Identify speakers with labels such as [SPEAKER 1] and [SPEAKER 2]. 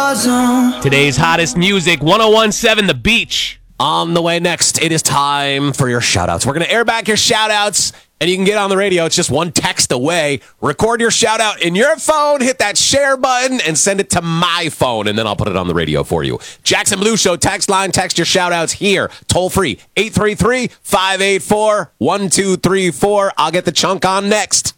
[SPEAKER 1] Today's hottest music, 1017 The Beach.
[SPEAKER 2] On the way next, it is time for your shout-outs. We're going to air back your shout-outs, and you can get on the radio. It's just one text away. Record your shout-out in your phone, hit that share button, and send it to my phone, and then I'll put it on the radio for you. Jackson Blue Show text line. Text your shout-outs here. Toll-free, 833-584-1234. I'll get the chunk on next.